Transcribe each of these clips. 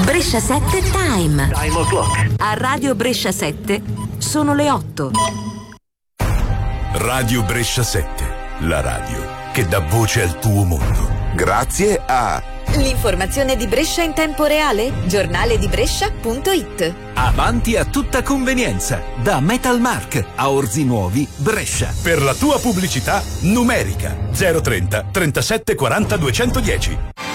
Brescia 7 Time. Time o'clock. A Radio Brescia 7 sono le 8. Radio Brescia 7, la radio che dà voce al tuo mondo. Grazie a l'informazione di Brescia in tempo reale, giornaledibrescia.it. Avanti a tutta convenienza, da Metalmark a Orzi Nuovi, Brescia. Per la tua pubblicità numerica 030 37 40 210.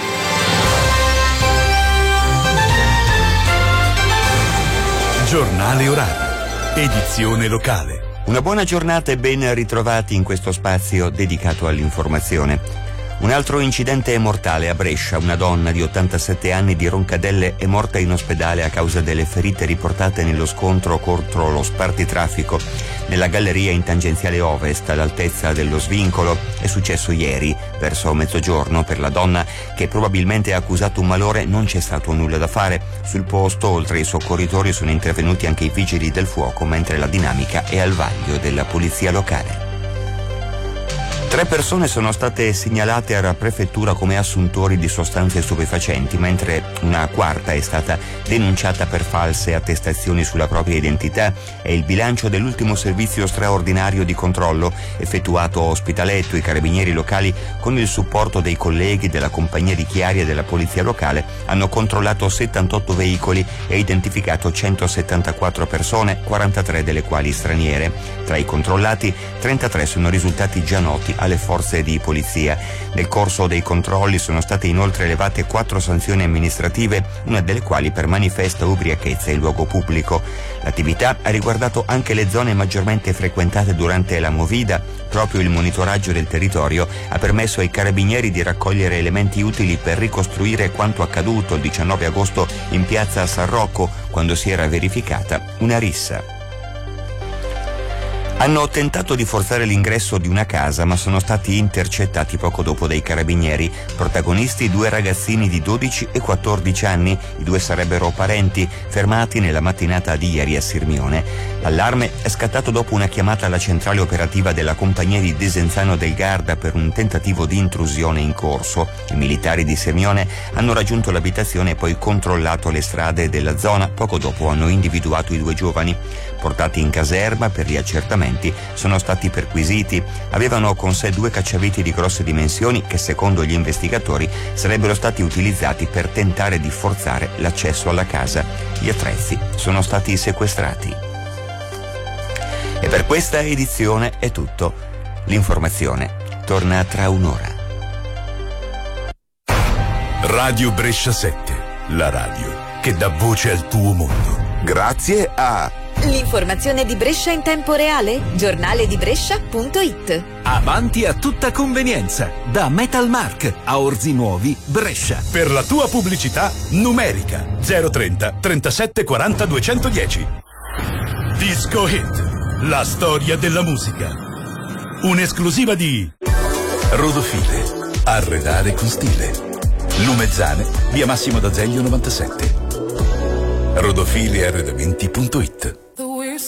Giornale orario, edizione locale. Una buona giornata e ben ritrovati in questo spazio dedicato all'informazione. Un altro incidente mortale a Brescia. Una donna di 87 anni di Roncadelle è morta in ospedale a causa delle ferite riportate nello scontro contro lo spartitraffico nella galleria in tangenziale ovest all'altezza dello svincolo. È successo ieri, verso mezzogiorno. Per la donna, che probabilmente ha accusato un malore, non c'è stato nulla da fare. Sul posto, oltre ai soccorritori, sono intervenuti anche i vigili del fuoco, mentre la dinamica è al vaglio della polizia locale. 3 persone sono state segnalate alla prefettura come assuntori di sostanze stupefacenti, mentre una quarta è stata denunciata per false attestazioni sulla propria identità. È il bilancio dell'ultimo servizio straordinario di controllo effettuato a Ospitaletto. I carabinieri locali, con il supporto dei colleghi della compagnia di Chiari e della polizia locale, hanno controllato 78 veicoli e identificato 174 persone, 43 delle quali straniere. Tra i controllati, 33 sono risultati già noti alle forze di polizia. Nel corso dei controlli sono state inoltre elevate 4 sanzioni amministrative, una delle quali per manifesta ubriachezza in luogo pubblico. L'attività ha riguardato anche le zone maggiormente frequentate durante la movida. Proprio il monitoraggio del territorio ha permesso ai carabinieri di raccogliere elementi utili per ricostruire quanto accaduto il 19 agosto in piazza San Rocco, quando si era verificata una rissa. Hanno tentato di forzare l'ingresso di una casa, ma sono stati intercettati poco dopo dai carabinieri. Protagonisti 2 ragazzini di 12 e 14 anni. I 2 sarebbero parenti, fermati nella mattinata di ieri a Sirmione. L'allarme è scattato dopo una chiamata alla centrale operativa della compagnia di Desenzano del Garda per un tentativo di intrusione in corso. I militari di Sirmione hanno raggiunto l'abitazione e poi controllato le strade della zona. Poco dopo hanno individuato i 2 giovani. Portati in caserma per gli accertamenti, sono stati perquisiti. Avevano con sé 2 cacciaviti di grosse dimensioni che, secondo gli investigatori, sarebbero stati utilizzati per tentare di forzare l'accesso alla casa. Gli attrezzi sono stati sequestrati. E per questa edizione è tutto. L'informazione torna tra un'ora. Radio Brescia 7, la radio che dà voce al tuo mondo. Grazie a l'informazione di Brescia in tempo reale, giornaledibrescia.it. Avanti a tutta convenienza, da Metalmark a Orzi Nuovi, Brescia. Per la tua pubblicità numerica 030 37 40 210. Disco Hit, la storia della musica. Un'esclusiva di Rodofile, arredare con stile. Lumezzane, via Massimo d'Azeglio 97. rodofilearredamenti.it.